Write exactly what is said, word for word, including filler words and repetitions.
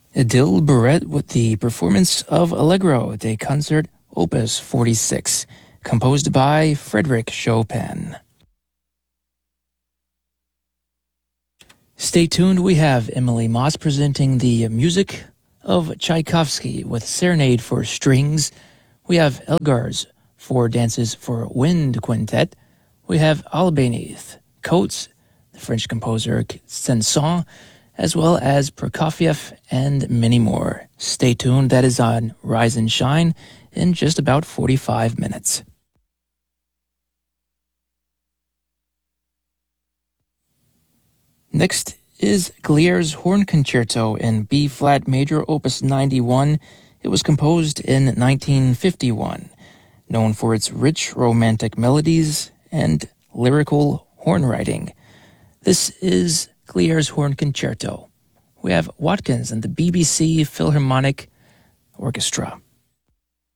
Adil Barrett with the performance of Allegro de Concert Opus forty-six, composed by Frédéric Chopin. Stay tuned, we have Emily Moss presenting the music of Tchaikovsky with Serenade for Strings. We have Elgar's Four Dances for Wind Quintet. We have Albanese, Coates, the French composer Saint-Saëns, as well as Prokofiev and many more. Stay tuned, that is on Rise and Shine in just about forty-five minutes. Next is Glier's Horn Concerto in B-flat major opus ninety-one. It was composed in nineteen fifty-one, known for its rich romantic melodies and lyrical horn writing. This is Glier's Horn Concerto. We have Watkins and the B B C Philharmonic Orchestra.